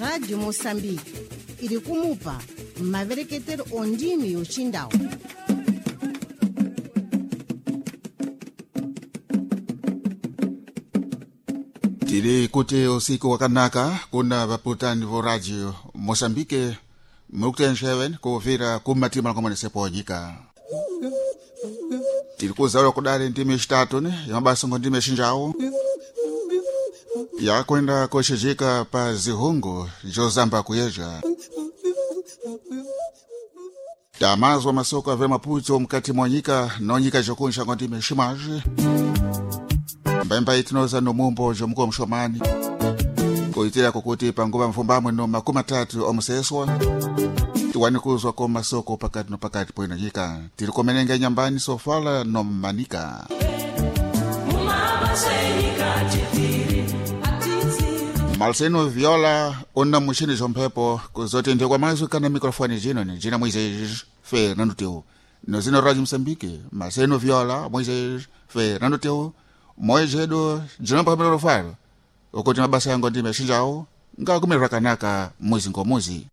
Rádio Moçambique iri kumupa mavereketero ondimi yochindau. Tiri kuti usiku wakanaka kuna vaputani vo Radio Moçambique mukutensheven kuvira kumatima komwe seponyika. Tiri kuzaura kudari ndimi xitatu ya mabasungu ndimi xinjawu yakwenda koshijika pa zihungu jozamba kuyeja. Tamazwa masoko ave maputo mkati mwanyika nonyika jokunsha kwa ndimi ximaji. Mbemba itinoza no mumbo jomuko mshomani kuitira kukuti panguba mfumbamwe no 30 omuseswa tiwani kuzwa ko masoko pakati poina jika tiri komenenge nyambani sofala no manika Malseno Viola ona mushini jompepo kuzote ndekwa mazu kana mikrofoni jina Moisés Fernando Teu no zino Radio Moçambique Malseno Viola Moisés Fernando Teu moejedo jinamba kamero faro okuti mabasa yango ndime xinjawo ngakumira kanaka muzi ngomuzi.